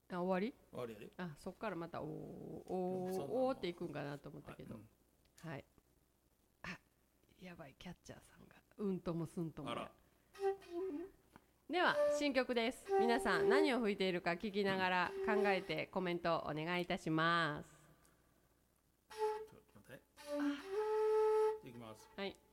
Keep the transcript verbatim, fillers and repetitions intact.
あ、終わり終わりやで。 あ、そっからまたおーおーおーっていくんかなと思ったけど、 はいうん、 はい。あ、やばい、キャッチャーさんがうんともすんともや。 あらでは新曲です。皆さん何を吹いているか聞きながら考えてコメントお願いいたします。 ちょっと待って。いきます。 はい。